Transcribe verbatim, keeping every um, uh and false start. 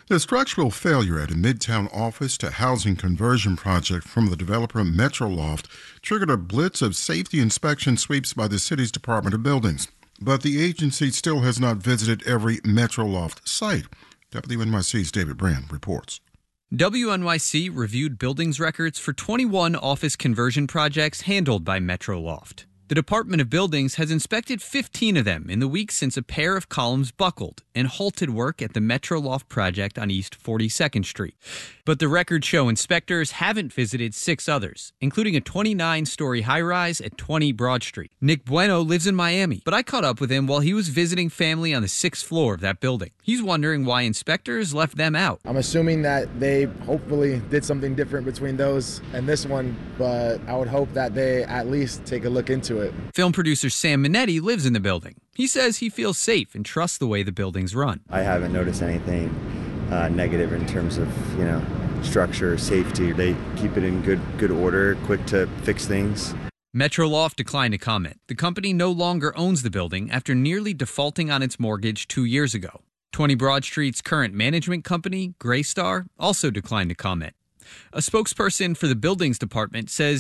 The structural failure at a Midtown office to housing conversion project from the developer Metroloft triggered a blitz of safety inspection sweeps by the city's Department of Buildings. But the agency still has not visited every Metroloft site. W N Y C's David Brand reports. W N Y C reviewed buildings records for twenty-one office conversion projects handled by Metroloft. The Department of Buildings has inspected fifteen of them in the week since a pair of columns buckled and halted work at the Metroloft project on East forty-second Street. But the records show inspectors haven't visited six others, including a twenty-nine-story high-rise at twenty Broad Street. Nick Bueno lives in Miami, but I caught up with him while he was visiting family on the sixth floor of that building. He's wondering why inspectors left them out. I'm assuming that they hopefully did something different between those and this one, but I would hope that they at least take a look into it. Film producer Sam Minetti lives in the building. He says he feels safe and trusts the way the building's run. I haven't noticed anything uh, negative in terms of, you know, structure, safety. They keep it in good good order, quick to fix things. Metroloft declined to comment. The company no longer owns the building after nearly defaulting on its mortgage two years ago. twenty Broad Street's current management company, Greystar, also declined to comment. A spokesperson for the buildings department says